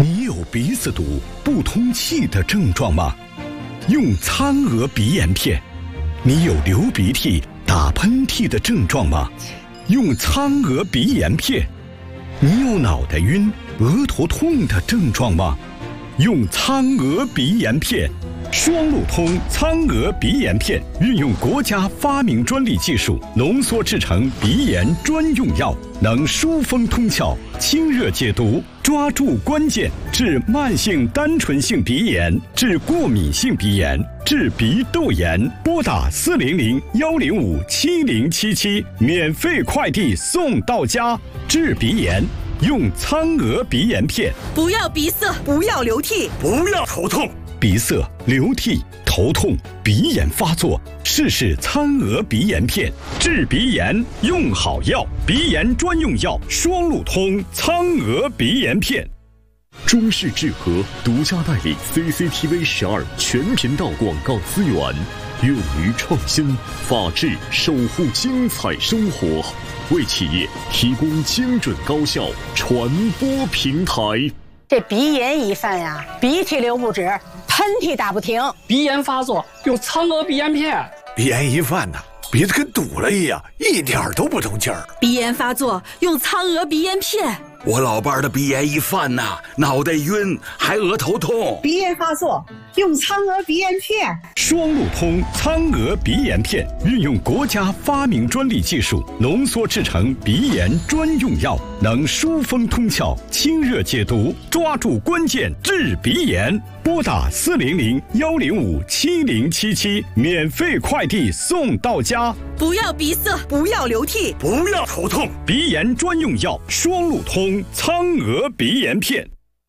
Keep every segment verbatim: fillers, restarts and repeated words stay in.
你有鼻子堵、不通气的症状吗？用苍鹅鼻炎片。你有流鼻涕、打喷嚏的症状吗？用苍鹅鼻炎片。你有脑袋晕、额头痛的症状吗？用苍鹅鼻炎片。双路通苍鹅鼻炎片运用国家发明专利技术浓缩制成鼻炎专用药，能疏风通窍、清热解毒，抓住关键，治慢性单纯性鼻炎，治过敏性鼻炎，治鼻窦炎。拨打四零零幺零五七零七七，免费快递送到家。治鼻炎用苍鹅鼻炎片。 不要鼻塞，不要流涕， 不要头痛。 鼻塞、流涕、头痛、鼻炎发作，试试苍鹅鼻炎片。治鼻炎用好药，鼻炎专用药双路通苍鹅鼻炎片。 中视智和独家代理 C C T V 十二全频道广告资源，勇于创新，法治守护精彩生活，为企业提供精准高效传播平台。 这鼻炎一犯呀，鼻涕流不止，喷嚏打不停。 鼻炎发作用苍鹅鼻炎片。 鼻炎一犯呐，鼻子跟堵了一样，一点都不通气儿。 鼻炎发作用苍鹅鼻炎片。 我老伴儿的鼻炎一犯呐，脑袋晕，还额头痛。 鼻炎发作用苍鹅鼻炎片。 双路通苍鹅鼻炎片运用国家发明专利技术浓缩制成鼻炎专用药，能疏风通窍、清热解毒，抓住关键，治鼻炎。拨打四零零幺零五七零七七，免费快递送到家。 不要鼻塞，不要流涕， 不要头痛。 鼻炎专用药双路通苍鹅鼻炎片。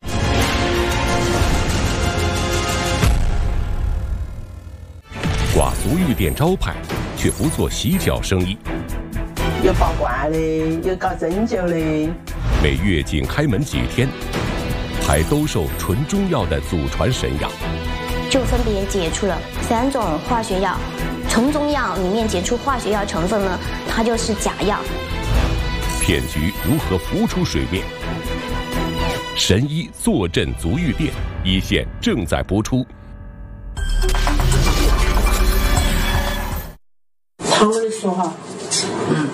挂足浴店招牌，却不做洗脚生意。 有拔罐的，有搞针灸的。 每月仅开门几天，还兜售纯中药的祖传神药。 就分别解出了三种化学药，纯中药里面解出化学药成分呢，它就是假药。 骗局如何浮出水面？神医坐镇足浴店，一线正在播出。 常规的说话，嗯。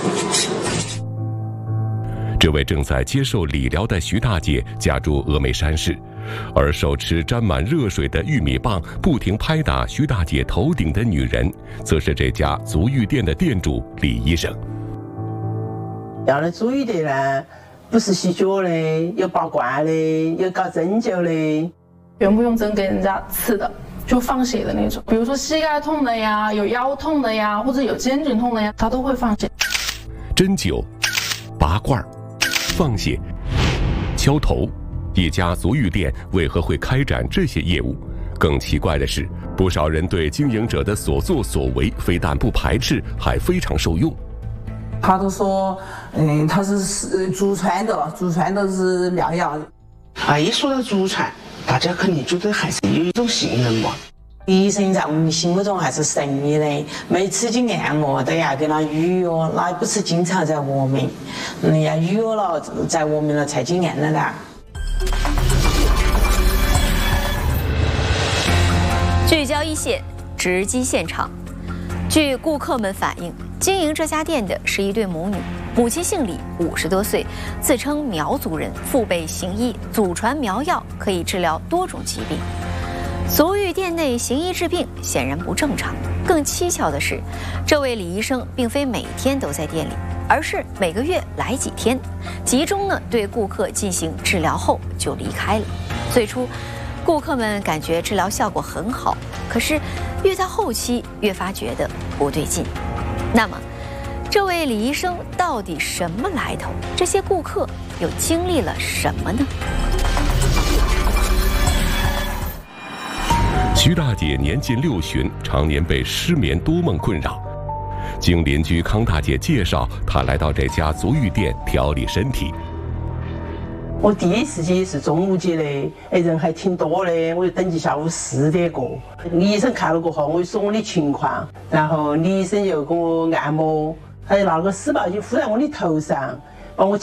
这位正在接受理疗的徐大姐家住峨眉山市，而手持沾满热水的玉米棒不停拍打徐大姐头顶的女人，则是这家足浴店的店主李医生。 要的足浴店呢，不是洗脚的，有拔罐的，有搞针灸的， 用不用针给人家刺的，就放血的那种，比如说膝盖痛的呀，有腰痛的呀，或者有肩颈痛的呀，他都会放血。 针灸、拔罐、放血、敲头，一家足浴店为何会开展这些业务？更奇怪的是，不少人对经营者的所作所为非但不排斥，还非常受用。 他都说，嗯，他是是祖传的，祖传的是妙药。 啊，一说到祖传，大家肯定觉得还是有一种信任嘛。 医生在我们心目中还是神秘的，没吃进按摩都要给他预约，那不是经常在我们，嗯，要预约了，在我们了才进按的啦。 聚焦一线，直击现场。据顾客们反映，经营这家店的是一对母女，母亲姓李，五十多岁，自称苗族人，父辈行医，祖传苗药可以治疗多种疾病。足浴店内行医治病显然不正常。更蹊跷的是，这位李医生并非每天都在店里，而是每个月来几天，集中呢对顾客进行治疗后就离开了。最初，顾客们感觉治疗效果很好，可是越到后期越发觉得不对劲。那么，这位李医生到底什么来头？这些顾客又经历了什么呢？ 徐大姐年近六旬，常年被失眠多梦困扰。经邻居康大姐介绍，她来到这家足浴店调理身体。 我第一次去是中午去的，哎，人还挺多的，我就等起下午四点过。李医生看了过后，我就说我的情况，然后李医生又给我按摩，他就拿个湿毛巾敷在我的头上，把我